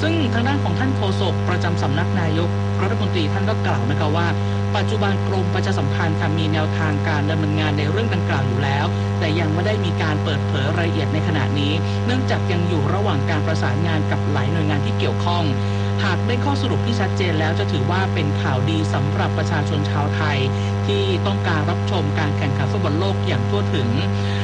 ซึ่งทางด้านของท่านโฆษกประจำสำนักนายกรัฐมนตรีท่านก็กล่าวนะคะว่าปัจจุบันกรมประชาสัมพันธ์มีแนวทางการดำเนินงานในเรื่องดังกล่าวอยู่แล้วแต่ยังไม่ได้มีการเปิดเผยรายละเอียดในขณะนี้เนื่องจากยังอยู่ระหว่างการประสานงานกับหลายหน่วยงานที่เกี่ยวข้องหากได้ข้อสรุปที่ชัดเจนแล้วจะถือว่าเป็นข่าวดีสำหรับประชาชนชาวไทยที่ต้องการรับชมการแข่งขันฟุตบอลโลกอย่างทั่วถึง